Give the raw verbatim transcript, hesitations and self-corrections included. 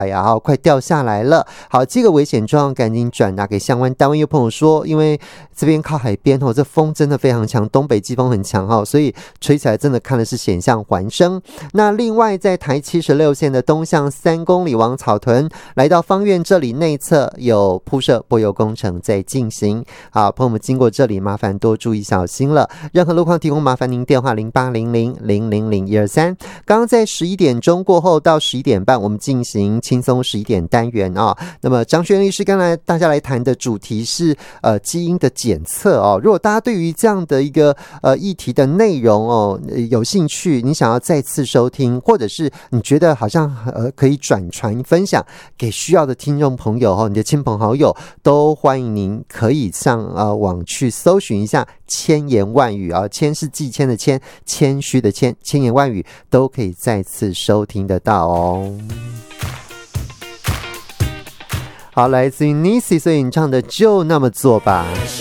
哎呀，好，快掉下来了！好，这个危险状况赶紧转达给相关单位。有朋友说，因为这边靠海边哦，这风真的非常强，东北季风很强哈，所以吹起来真的看的是险象环生。那另外，在台七十六线的东向三公里往草屯来到芳苑这里内侧有铺设柏油工程在进行。好，朋友们经过这里，麻烦多注意小心了。任何路况提供，麻烦您电话零八零零零零零一二三。刚刚在十一点钟过后到十一点半，我们进行轻松十一点单元啊、哦。那么张轩律师刚才大家来谈的主题是呃基因的检测哦。如果大家对于这样的一个呃议题的内容哦、呃、有兴趣，你想要再次收听，或者是你觉得好像呃可以转传分享给需要的听众朋友哦，你的亲朋好友都欢迎您可以上呃网去搜寻一下千言万语啊，千是寄谦的谦，谦虚的谦，千言万语都可以再次收听得到哦。好，来自于 Nisi 所演唱的就那么做吧。